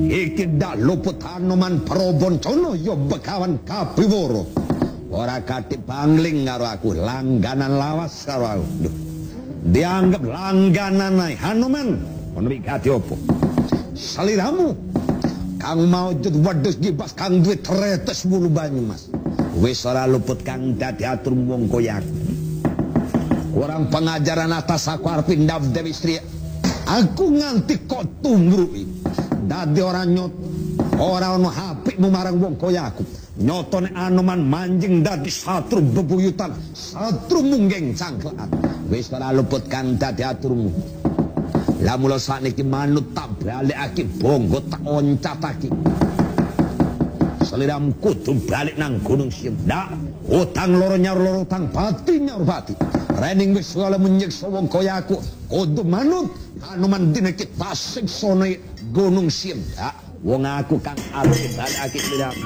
iki dak luput Hanuman Praboncana ya Begawan Kapiwara. Ora kati pangling karo aku, langganan lawas karo aku. Duh. Dianggap langganan Hanuman. Ono iki kati opo? Saliramu kang maujud wedhus gibas kang duwe tretes mulu banyu Mas. Wis ora luput kang dadi atur wong koyak. Orang pengajaran atas aku arep ndaf Dewi Istri. Aku nganti kok tumruki. Dadi ora nyot. Ora ono apikmu marang wong koyaku. Nyotone Anoman manjing dadi satru bebuyutan, satru munggeng cangklaan. Wis ora luput kang dadi aturmu. Lah mula sakniki manut tak balekake bongo tak oncatake. Seliramu kudu balik nang Gunung Siem. Ndak, utang loro nyaur loro utang pati nyaur pati. Rening wis kala menyiksa wong kaya aku, kudu manut Anoman dina kita siksane Gunung Siem. Ndak, wong aku kang arep balekake seliramu.